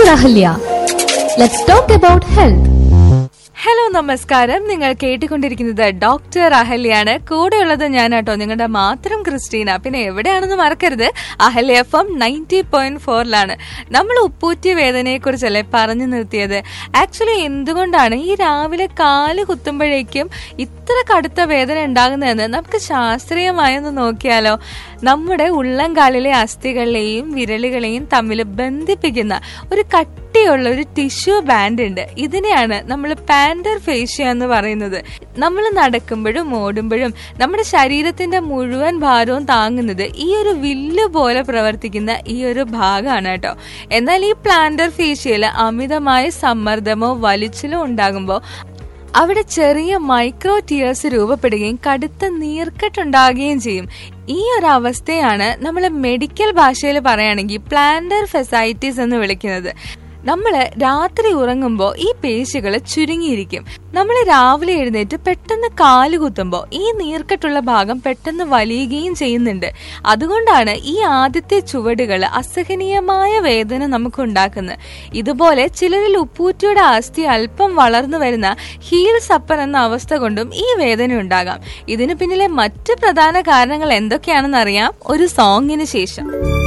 Dr. Ahalya. Let's talk about health. Hello നമസ്കാരം. നിങ്ങൾ കേട്ടുകൊണ്ടിരിക്കുന്നത് ഡോക്ടർ അഹല്യാണ്. കൂടെയുള്ളത് ഞാനാട്ടോ, നിങ്ങളുടെ മാത്രം ക്രിസ്റ്റീന. പിന്നെ എവിടെയാണെന്ന് മറക്കരുത്, അഹല്യ FM 90.4ലാണ്. നമ്മൾ ഉപ്പൂറ്റി വേദനയെ കുറിച്ചല്ലേ പറഞ്ഞു നിർത്തിയത്. ആക്ച്വലി എന്തുകൊണ്ടാണ് ഈ രാവിലെ കാല് കുത്തുമ്പോഴേക്കും ഇത്ര കടുത്ത വേദന ഉണ്ടാകുന്നതെന്ന് നമുക്ക് ശാസ്ത്രീയമായൊന്ന് നോക്കിയാലോ. നമ്മുടെ ഉള്ളംകാലിലെ അസ്ഥികളെയും വിരലുകളെയും തമ്മിൽ ബന്ധിപ്പിക്കുന്ന ഒരു കട്ടിയുള്ള ഒരു ടിഷ്യൂ ബാൻഡ് ഉണ്ട്. ഇതിനെയാണ് നമ്മൾ പ്ലാന്റർ ഫേഷ്യ എന്ന് പറയുന്നത്. നമ്മൾ നടക്കുമ്പോഴും ഓടുമ്പോഴും നമ്മുടെ ശരീരത്തിന്റെ മുഴുവൻ ഭാരവും താങ്ങുന്നത് ഈ ഒരു വില്ല് പോലെ പ്രവർത്തിക്കുന്ന ഈ ഒരു ഭാഗമാണ് കേട്ടോ. എന്നാൽ ഈ പ്ലാന്റർ ഫേഷ്യയിൽ അമിതമായ സമ്മർദ്ദമോ വലിച്ചിലോ ഉണ്ടാകുമ്പോൾ അവിടെ ചെറിയ മൈക്രോ ടിയേഴ്സ് രൂപപ്പെടുകയും കടുത്ത നീർക്കെട്ടുണ്ടാകുകയും ചെയ്യും. ഈ ഒരു അവസ്ഥയാണ് നമ്മൾ മെഡിക്കൽ ഭാഷയിൽ പറയുകയാണെങ്കിൽ പ്ലാന്റർ ഫെസൈറ്റിസ് എന്ന് വിളിക്കുന്നത്. നമ്മൾ രാത്രി ഉറങ്ങുമ്പോൾ ഈ പേശികൾ ചുരുങ്ങിയിരിക്കും. നമ്മൾ രാവിലെ എഴുന്നേറ്റ് പെട്ടെന്ന് കാല് കുത്തുമ്പോൾ ഈ നീർക്കെട്ടുള്ള ഭാഗം പെട്ടെന്ന് വലിയുകയും ചെയ്യുന്നുണ്ട്. അതുകൊണ്ടാണ് ഈ ആദ്യത്തെ ചുവടുകൾ അസഹനീയമായ വേദന നമുക്ക് ഉണ്ടാക്കുന്നത്. ഇതുപോലെ ചിലരിൽ ഉപ്പൂറ്റിയുടെ അസ്ഥി അല്പം വളർന്നു വരുന്ന ഹീൽസ് അപ്പർ എന്ന അവസ്ഥ കൊണ്ടും ഈ വേദന ഉണ്ടാകാം. ഇതിനു പിന്നിലെ മറ്റ് പ്രധാന കാരണങ്ങൾ എന്തൊക്കെയാണെന്ന് അറിയാം ഒരു സോങ്ങിന് ശേഷം.